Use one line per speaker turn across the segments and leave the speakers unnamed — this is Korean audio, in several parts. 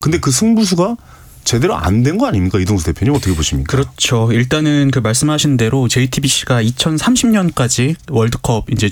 근데 그 승부수가 제대로 안 된 거 아닙니까? 이동수 대표님 어떻게 보십니까?
그렇죠. 일단은 그 말씀하신 대로 JTBC가 2030년까지 월드컵 이제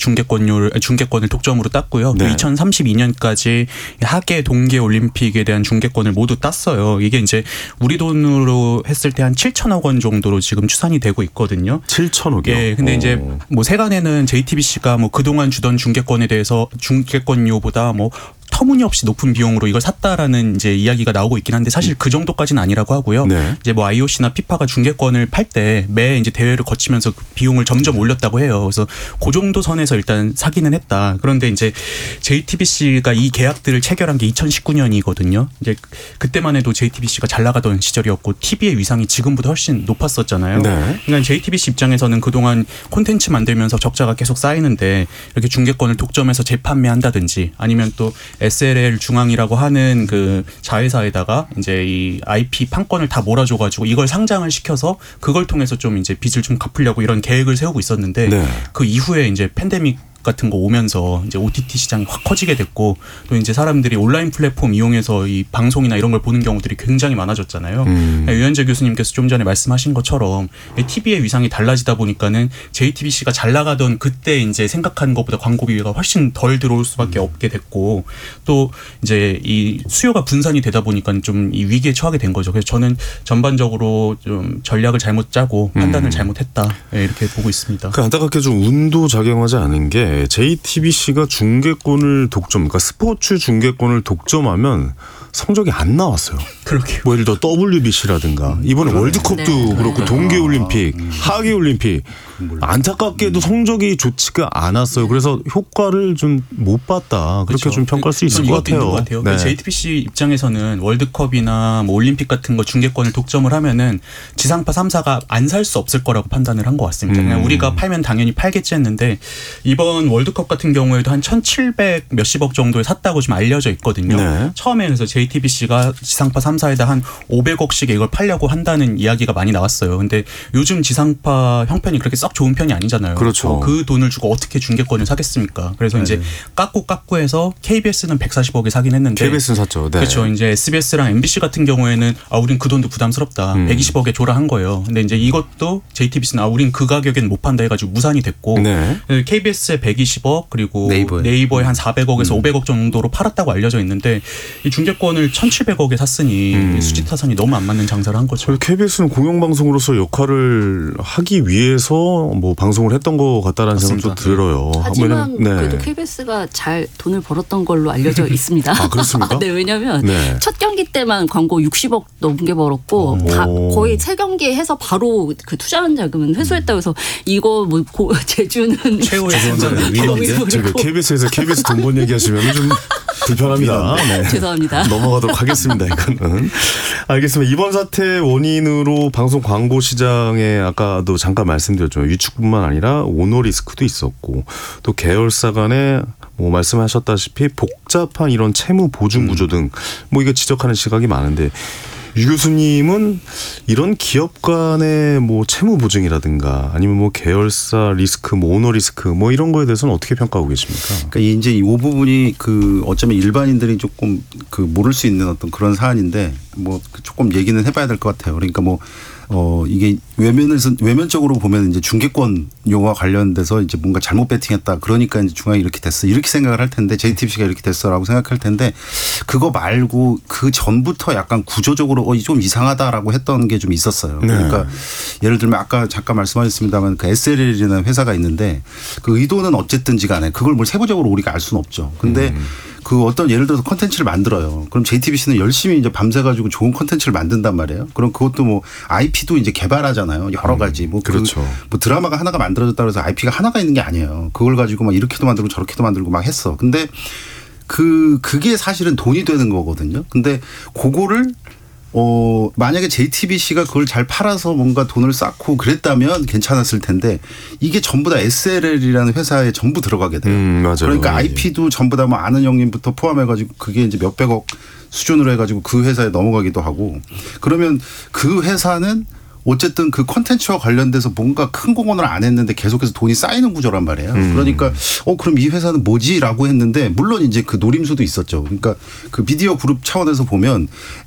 중계권을 독점으로 땄고요.
네.
2032년까지 하계 동계 올림픽에 대한 중계권을 모두 땄어요. 이게 이제 우리 돈으로 했을 때 한 7천억 원 정도로 지금 추산이 되고 있거든요.
7천억이요.
예. 근데 이제 뭐 세간에는 JTBC가 뭐 그동안 주던 중계권에 대해서 중계권료보다 뭐 터무니없이 높은 비용으로 이걸 샀다라는 이제 이야기가 나오고 있긴 한데 사실 그 정도까지는 아니라고 하고요.
네.
이제 뭐 IOC나 피파가 중계권을 팔 때 매 이제 대회를 거치면서 그 비용을 점점 올렸다고 해요. 그래서 그 정도 선에서 일단 사기는 했다. 그런데 이제 JTBC가 이 계약들을 체결한 게 2019년이거든요. 이제 그때만 해도 JTBC가 잘 나가던 시절이었고 TV의 위상이 지금보다 훨씬 높았었잖아요.
네.
그러니까 JTBC 입장에서는 그동안 콘텐츠 만들면서 적자가 계속 쌓이는데 이렇게 중계권을 독점해서 재판매한다든지 아니면 또 SLL 중앙이라고 하는 그 자회사에다가 이제 이 IP 판권을 다 몰아줘가지고 이걸 상장을 시켜서 그걸 통해서 좀 이제 빚을 좀 갚으려고 이런 계획을 세우고 있었는데
네.
그 이후에 이제 팬데믹 같은 거 오면서 이제 OTT 시장이 확 커지게 됐고 또 이제 사람들이 온라인 플랫폼 이용해서 이 방송이나 이런 걸 보는 경우들이 굉장히 많아졌잖아요. 유현재 교수님께서 좀 전에 말씀하신 것처럼 TV의 위상이 달라지다 보니까는 JTBC가 잘 나가던 그때 이제 생각한 것보다 광고비가 훨씬 덜 들어올 수밖에 없게 됐고 또 이제 이 수요가 분산이 되다 보니까 좀 이 위기에 처하게 된 거죠. 그래서 저는 전반적으로 좀 전략을 잘못 짜고 판단을 잘못했다 이렇게 보고 있습니다.
그 안타깝게 좀 운도 작용하지 않은 게 JTBC가 중계권을 그러니까 스포츠 중계권을 독점하면 성적이 안 나왔어요.
그렇게
뭐 예를 들어 WBC라든가 이번에 월드컵도
네.
그렇고 동계올림픽, 하계올림픽 안타깝게도 성적이 좋지가 않았어요. 그래서 효과를 좀 못 봤다. 그렇게
그렇죠.
좀 평가할 수 있을 것
이것도 있는
같아요.
것 같아요.
네.
JTBC 입장에서는 월드컵이나 뭐 올림픽 같은 거 중계권을 독점을 하면은 지상파 3사가 안 살 수 없을 거라고 판단을 한 것 같습니다. 그냥 우리가 팔면 당연히 팔겠지 했는데 이번 월드컵 같은 경우에도 한 1,700 몇십억 정도에 샀다고 좀 알려져 있거든요.
네.
처음에 그래서 JTBC가 지상파 3사에다 한 500억씩 이걸 팔려고 한다는 이야기가 많이 나왔어요. 근데 요즘 지상파 형편이 그렇게 썩 좋은 편이 아니잖아요.
그렇죠.
그 돈을 주고 어떻게 중계권을 사겠습니까? 그래서 이제 깎고 해서 KBS는 140억에 사긴 했는데
KBS는 샀죠. 네.
그렇죠. 이제 SBS랑 MBC 같은 경우에는 우린 그 돈도 부담스럽다. 120억에 줘라 한 거예요. 근데 이제 이것도 JTBC는 우린 그 가격엔 못 판다 해가지고 무산이 됐고
네.
KBS에 120억 그리고
네이버에
한 400억에서 500억 정도로 팔았다고 알려져 있는데 이 중계권을 1,700억에 샀으니 수지타산이 너무 안 맞는 장사를 한 거죠.
KBS는 공영방송으로서 역할을 하기 위해서 뭐 방송을 했던 것 같다라는 생각도 들어요.
하지만
네.
그래도 KBS가 잘 돈을 벌었던 걸로 알려져 있습니다.
아, 그렇습니까?
네, 왜냐하면
네.
첫 경기 때만 광고 60억 넘게 벌었고 거의 세 경기 해서 바로 그 투자한 자금은 회수했다고 해서 이거 뭐 제주는
최후의
지금 KBS에서 KBS 돈 번 얘기하시면 좀 불편합니다. 네.
죄송합니다.
넘어가도록 하겠습니다. 이거는. 알겠습니다. 이번 사태 원인으로 방송 광고 시장에 아까도 잠깐 말씀드렸죠. 위축뿐만 아니라 오너 리스크도 있었고 또 계열사 간에 뭐 말씀하셨다시피 복잡한 이런 채무 보증 구조 등 뭐 이거 지적하는 시각이 많은데 유 교수님은 이런 기업 간의 뭐 채무 보증이라든가 아니면 뭐 계열사 리스크, 뭐 오너 리스크 뭐 이런 거에 대해서는 어떻게 평가하고 계십니까?
그러니까 이제 이 부분이 그 어쩌면 일반인들이 조금 그 모를 수 있는 어떤 그런 사안인데 뭐 조금 얘기는 해봐야 될 것 같아요. 그러니까 뭐 이게 외면적으로 보면 이제 중계권료와 관련돼서 이제 뭔가 잘못 배팅했다. 그러니까 이제 중앙이 이렇게 됐어. 이렇게 생각을 할 텐데 JTBC가 이렇게 됐어라고 생각할 텐데 그거 말고 그 전부터 약간 구조적으로 좀 이상하다라고 했던 게 좀 있었어요. 그러니까 예를 들면 아까 잠깐 말씀하셨습니다만 그 SLL이라는 회사가 있는데 그 의도는 어쨌든지 간에 그걸 뭘 세부적으로 우리가 알 수는 없죠. 근데 그 어떤 예를 들어서 콘텐츠를 만들어요. 그럼 JTBC는 열심히 이제 밤새가지고 좋은 콘텐츠를 만든단 말이에요. 그럼 그것도 뭐 IP도 이제 개발하잖아요. 여러 가지. 뭐
그렇죠.
뭐 드라마가 하나가 만들어졌다 그래서 IP가 하나가 있는 게 아니에요. 그걸 가지고 막 이렇게도 만들고 저렇게도 만들고 막 했어. 근데 그게 사실은 돈이 되는 거거든요. 근데 그거를 만약에 JTBC가 그걸 잘 팔아서 뭔가 돈을 쌓고 그랬다면 괜찮았을 텐데 이게 전부 다 SLL이라는 회사에 전부 들어가게 돼요.
맞아요.
그러니까 IP도 전부 다 뭐 아는 형님부터 포함해가지고 그게 이제 몇백억 수준으로 해가지고 그 회사에 넘어가기도 하고 그러면 그 회사는 어쨌든 그 콘텐츠와 관련돼서 뭔가 큰 공헌을 안 했는데 계속해서 돈이 쌓이는 구조란 말이에요. 그러니까 그럼 이 회사는 뭐지라고 했는데 물론 이제 그 노림수도 있었죠. 그러니까 그 미디어 그룹 차원에서 보면